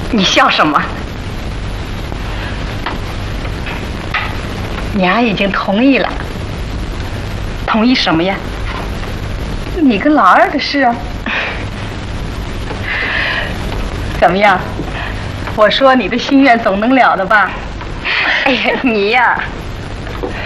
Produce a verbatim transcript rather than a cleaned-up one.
你笑什么？娘已经同意了。同意什么呀？你跟老二的事啊。怎么样？我说你的心愿总能了的吧？哎呀，你呀，